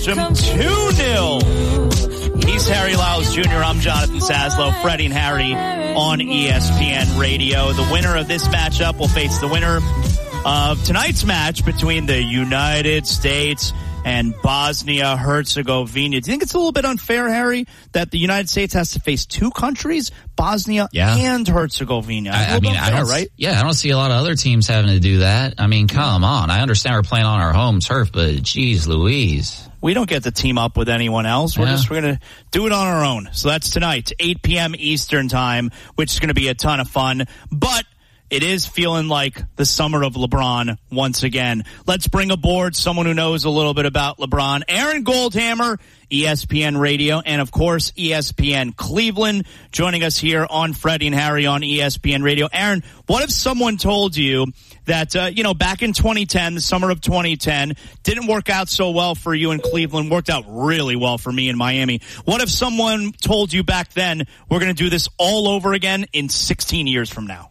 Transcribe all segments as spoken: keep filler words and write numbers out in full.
Belgium two nil. He's Harry Lyles Junior I'm Jonathan Saslow. Freddie and Harry on E S P N Radio. The winner of this matchup will face the winner of tonight's match between the United States and Bosnia-Herzegovina. Do you think it's a little bit unfair, Harry, that the United States has to face two countries, Bosnia yeah. and Herzegovina? I, I mean, unfair, I don't, right? Yeah, I don't see a lot of other teams having to do that. I mean, come on. I understand we're playing on our home turf, but geez Louise. We don't get to team up with anyone else. We're yeah. just, we're going to do it on our own. So that's tonight, eight p.m. Eastern time, which is going to be a ton of fun. But it is feeling like the summer of LeBron once again. Let's bring aboard someone who knows a little bit about LeBron. Aaron Goldhammer, E S P N Radio, and of course E S P N Cleveland, joining us here on Freddie and Harry on E S P N Radio. Aaron, what if someone told you that, uh, you know, back in twenty ten, the summer of twenty ten, didn't work out so well for you in Cleveland, worked out really well for me in Miami. What if someone told you back then, we're going to do this all over again in sixteen years from now?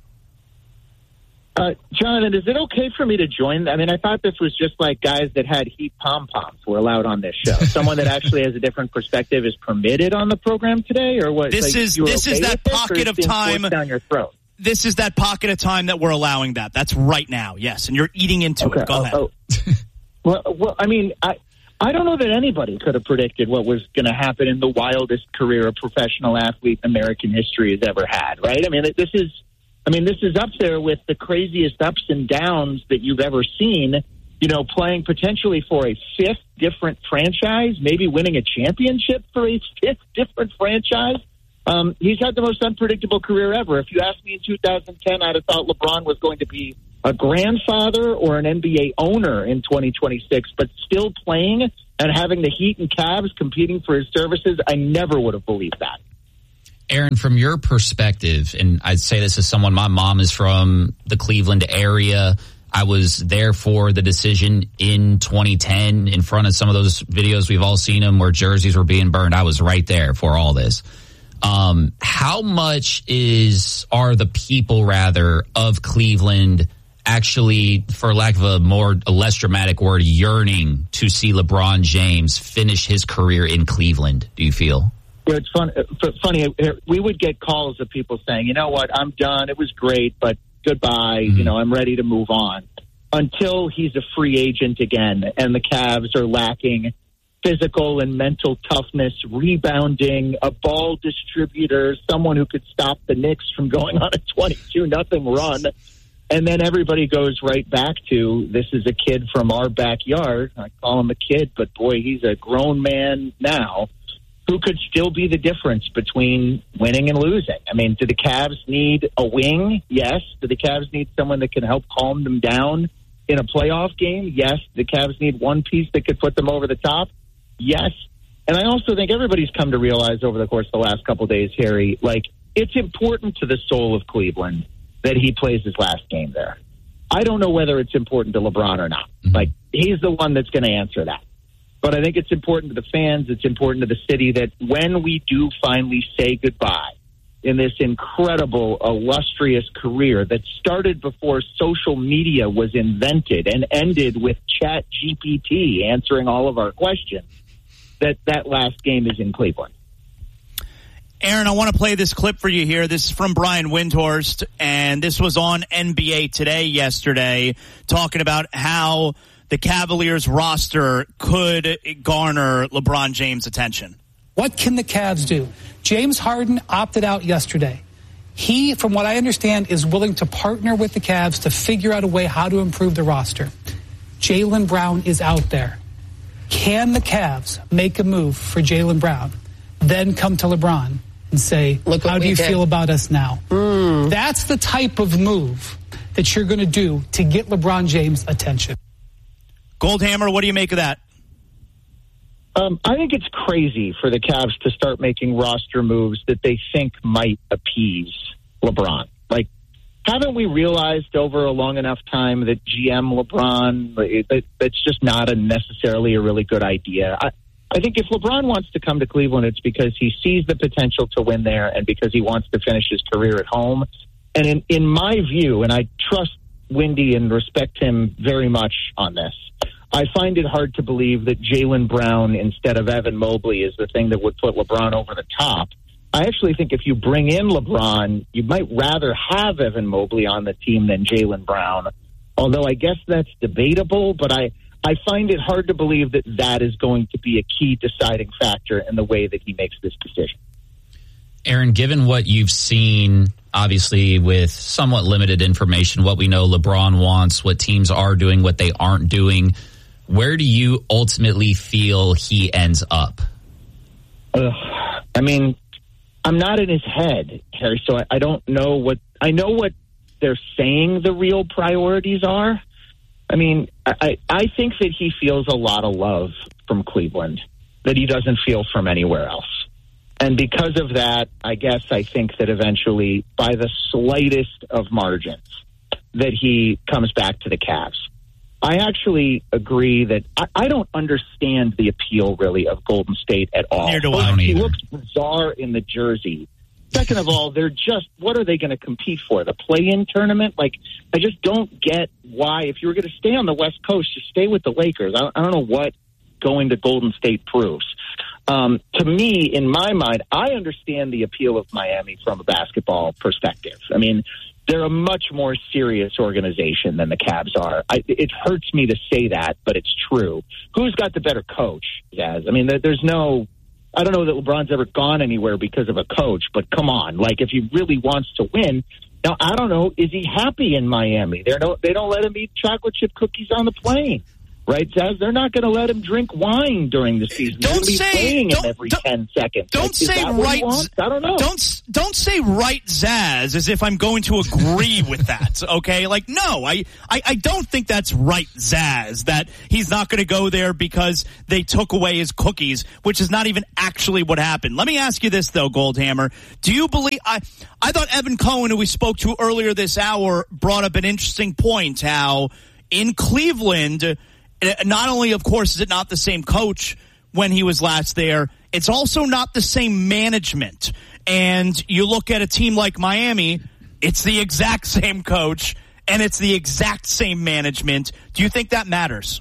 Uh, Jonathan, is it okay for me to join? I mean, I thought this was just like guys that had heat pom-poms were allowed on this show. Someone that actually has a different perspective is permitted on the program today, or what? This like, is okay this is that this, pocket of time down your throat? This is that pocket of time that we're allowing that. That's right now, yes, and you're eating into okay. it. Go oh, ahead. Oh. well, well, I mean, I I don't know that anybody could have predicted what was going to happen in the wildest career a professional athlete in American history has ever had. Right? I mean, this is. I mean, this is up there with the craziest ups and downs that you've ever seen, you know, playing potentially for a fifth different franchise, maybe winning a championship for a fifth different franchise. Um, he's had the most unpredictable career ever. If you asked me in two thousand ten, I'd have thought LeBron was going to be a grandfather or an N B A owner in twenty twenty-six, but still playing and having the Heat and Cavs competing for his services, I never would have believed that. Aaron, from your perspective, and I'd say this as someone, my mom is from the Cleveland area. I was there for the decision in twenty ten in front of some of those videos. We've all seen them where jerseys were being burned. I was right there for all this. Um, how much is, are the people rather of Cleveland actually, for lack of a more, a less dramatic word, yearning to see LeBron James finish his career in Cleveland, do you feel? Yeah, it's fun, funny. We would get calls of people saying, you know what, I'm done. It was great, but goodbye. Mm-hmm. You know, I'm ready to move on. Until he's a free agent again and the Cavs are lacking physical and mental toughness, rebounding, a ball distributor, someone who could stop the Knicks from going on a twenty-two nothing run. And then everybody goes right back to, this is a kid from our backyard. I call him a kid, but boy, he's a grown man now. Who could still be the difference between winning and losing? I mean, do the Cavs need a wing? Yes. Do the Cavs need someone that can help calm them down in a playoff game? Yes. Do the Cavs need one piece that could put them over the top? Yes. And I also think everybody's come to realize over the course of the last couple of days, Harry, like, it's important to the soul of Cleveland that he plays his last game there. I don't know whether it's important to LeBron or not. Mm-hmm. Like, he's the one that's going to answer that. But I think it's important to the fans, it's important to the city that when we do finally say goodbye in this incredible, illustrious career that started before social media was invented and ended with Chat G P T answering all of our questions, that that last game is in Cleveland. Aaron, I want to play this clip for you here. This is from Brian Windhorst, and this was on N B A Today yesterday, talking about how the Cavaliers roster could garner LeBron James' attention. What can the Cavs do? James Harden opted out yesterday. He, from what I understand, is willing to partner with the Cavs to figure out a way how to improve the roster. Jaylen Brown is out there. Can the Cavs make a move for Jaylen Brown, then come to LeBron and say, Look how do you did. feel about us now? Mm. That's the type of move that you're going to do to get LeBron James' attention. Goldhammer, what do you make of that? Um, I think it's crazy for the Cavs to start making roster moves that they think might appease LeBron. Like, haven't we realized over a long enough time that G M LeBron, that, that's just not a necessarily a really good idea? I, I think if LeBron wants to come to Cleveland, it's because he sees the potential to win there and because he wants to finish his career at home. And in, in my view, and I trust Windy and respect him very much on this, I find it hard to believe that Jaylen Brown instead of Evan Mobley is the thing that would put LeBron over the top. I actually think if you bring in LeBron, you might rather have Evan Mobley on the team than Jaylen Brown, although I guess that's debatable, but I, I find it hard to believe that that is going to be a key deciding factor in the way that he makes this decision. Aaron, given what you've seen, obviously with somewhat limited information, what we know LeBron wants, what teams are doing, what they aren't doing, where do you ultimately feel he ends up? Uh, I mean, I'm not in his head, Harry, so I, I don't know what – I know what they're saying the real priorities are. I mean, I, I think that he feels a lot of love from Cleveland that he doesn't feel from anywhere else. And because of that, I guess I think that eventually, by the slightest of margins, that he comes back to the Cavs. I actually agree that I, I don't understand the appeal, really, of Golden State at all. Neither do I. He looks bizarre in the jersey. Second of all, they're just, what are they going to compete for? The play-in tournament? Like, I just don't get why. If you were going to stay on the West Coast, just stay with the Lakers. I, I don't know what going to Golden State proves. Um, to me, in my mind, I understand the appeal of Miami from a basketball perspective. I mean, they're a much more serious organization than the Cavs are. I, it hurts me to say that, but it's true. Who's got the better coach, Jazz? I mean, there's no... I don't know that LeBron's ever gone anywhere because of a coach, but come on. Like, if he really wants to win... Now, I don't know, is he happy in Miami? They're no, they don't let him eat chocolate chip cookies on the plane. Right, Zaz? They're not going to let him drink wine during the season. They're Don't be say playing don't, him every don't, ten seconds. Don't like, say right. I don't know. Don't don't say right, Zaz, as if I'm going to agree with that. Okay, like no, I, I I don't think that's right, Zaz. That he's not going to go there because they took away his cookies, which is not even actually what happened. Let me ask you this though, Goldhammer. Do you believe? I I thought Evan Cohen, who we spoke to earlier this hour, brought up an interesting point. How in Cleveland. Not only, of course, is it not the same coach when he was last there, it's also not the same management. And you look at a team like Miami, it's the exact same coach, and it's the exact same management. Do you think that matters?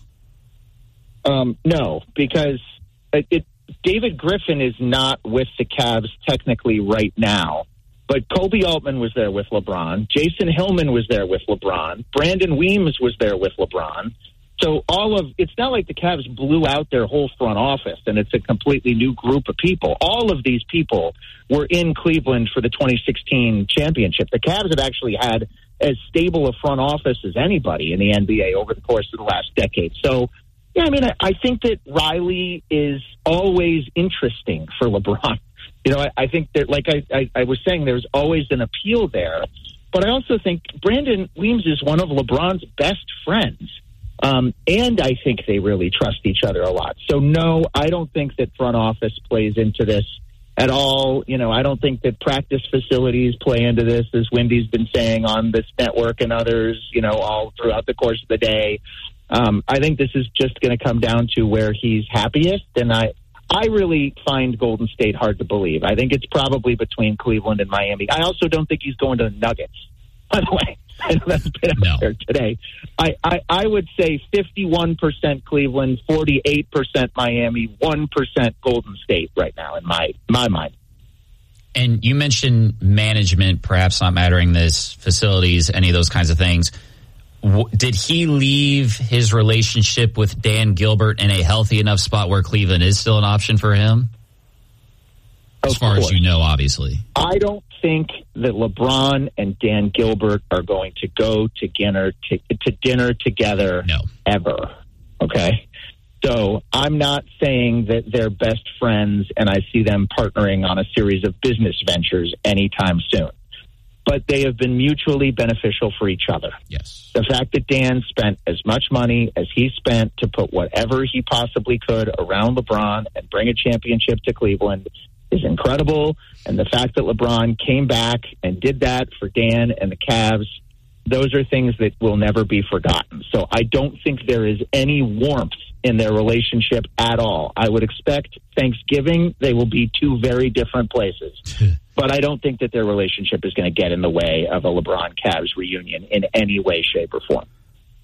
Um, no, because it, it, David Griffin is not with the Cavs technically right now. But Kobe Altman was there with LeBron. Jason Hillman was there with LeBron. Brandon Weems was there with LeBron. So all of it's not like the Cavs blew out their whole front office and it's a completely new group of people. All of these people were in Cleveland for the twenty sixteen championship. The Cavs have actually had as stable a front office as anybody in the N B A over the course of the last decade. So, yeah, I mean, I, I think that Riley is always interesting for LeBron. You know, I, I think that, like I, I, I was saying, there's always an appeal there. But I also think Brandon Weems is one of LeBron's best friends. Um, and I think they really trust each other a lot. So, no, I don't think that front office plays into this at all. You know, I don't think that practice facilities play into this, as Wendy's been saying on this network and others, you know, all throughout the course of the day. Um, I think this is just going to come down to where he's happiest. And I, I really find Golden State hard to believe. I think it's probably between Cleveland and Miami. I also don't think he's going to the Nuggets, by the way. I know that's been out no. there today. I, I, I would say fifty-one percent Cleveland, forty-eight percent Miami, one percent Golden State right now in my my mind. And you mentioned management perhaps not mattering this, facilities, any of those kinds of things. W- did he leave his relationship with Dan Gilbert in a healthy enough spot where Cleveland is still an option for him? As of far course. as you know, obviously. I don't think that LeBron and Dan Gilbert are going to go to dinner to, to dinner together no. ever. Okay? So I'm not saying that they're best friends and I see them partnering on a series of business ventures anytime soon. But they have been mutually beneficial for each other. Yes. The fact that Dan spent as much money as he spent to put whatever he possibly could around LeBron and bring a championship to Cleveland is incredible. And the fact that LeBron came back and did that for Dan and the Cavs, those are things that will never be forgotten. So I don't think there is any warmth in their relationship at all. I would expect Thanksgiving, they will be two very different places. But I don't think that their relationship is going to get in the way of a LeBron Cavs reunion in any way, shape, or form.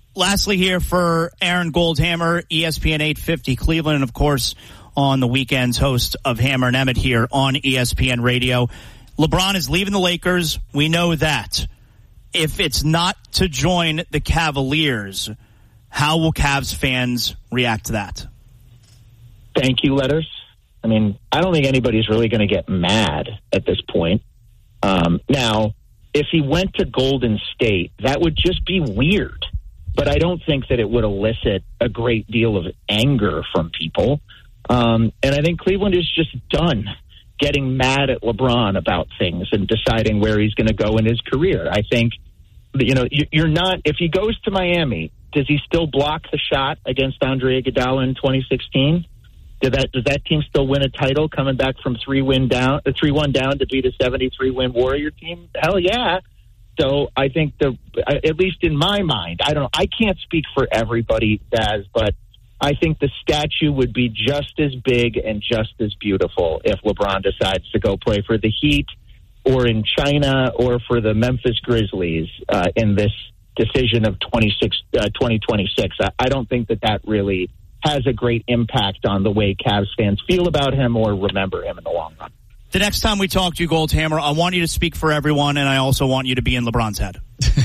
lastly here for Aaron Goldhammer, E S P N eight fifty Cleveland, and of course on the weekends host of Hammer and Emmett here on E S P N Radio. LeBron is leaving the Lakers. We know that. If it's not to join the Cavaliers, how will Cavs fans react to that? Thank you letters. I mean, I don't think anybody's really going to get mad at this point. Um, now, if he went to Golden State, that would just be weird. But I don't think that it would elicit a great deal of anger from people. Um, and I think Cleveland is just done getting mad at LeBron about things and deciding where he's going to go in his career. I think, you know, you're not, if he goes to Miami, does he still block the shot against Andre Iguodala in twenty sixteen? Did that, does that team still win a title coming back from three win down, three one down to beat a seventy-three win Warrior team? Hell yeah. So I think the, at least in my mind, I don't know, I can't speak for everybody, Daz, but I think the statue would be just as big and just as beautiful if LeBron decides to go play for the Heat or in China or for the Memphis Grizzlies uh, in this decision of twenty-six, uh, twenty twenty-six. I, I don't think that that really has a great impact on the way Cavs fans feel about him or remember him in the long run. The next time we talk to you, Goldhammer, I want you to speak for everyone, and I also want you to be in LeBron's head.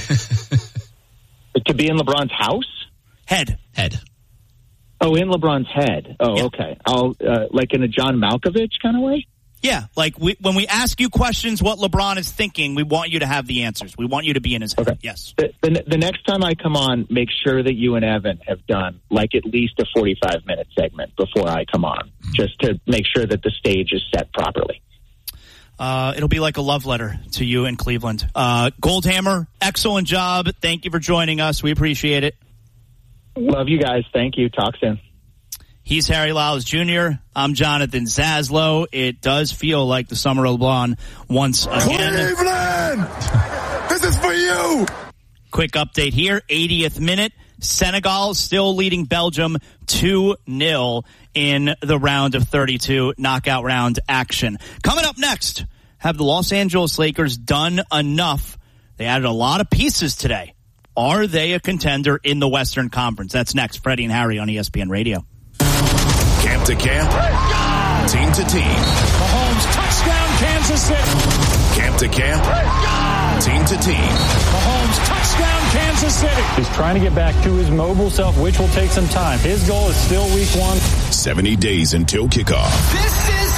To be in LeBron's house? Head. Head. Oh, in LeBron's head. Oh, yeah. Okay. I'll uh, like in a John Malkovich kind of way? Yeah, like we, when we ask you questions what LeBron is thinking, we want you to have the answers. We want you to be in his head. Okay. Yes. The, the, the next time I come on, make sure that you and Evan have done like at least a forty-five minute segment before I come on, just to make sure that the stage is set properly. Uh, it'll be like a love letter to you in Cleveland. Uh, Goldhammer, excellent job. Thank you for joining us. We appreciate it. Love you guys. Thank you. Talk soon. He's Harry Lyles Junior I'm Jonathan Zaslow. It does feel like the summer of LeBron once again. Cleveland! This is for you! Quick update here. eightieth minute. Senegal still leading Belgium two nil in the round of thirty-two knockout round action. Coming up next, have the Los Angeles Lakers done enough? They added a lot of pieces today. Are they a contender in the Western Conference? That's next. Freddie and Harry on E S P N Radio. Camp to camp, team to team. Mahomes, touchdown, Kansas City. Camp to camp, team to team. Mahomes, touchdown, Kansas City. He's trying to get back to his mobile self, which will take some time. His goal is still week one. seventy days until kickoff. This is